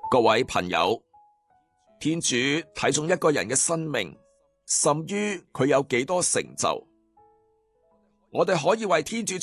各位朋友，天主睇重一個人嘅生命，甚於佢有幾多成就。我哋可以為天主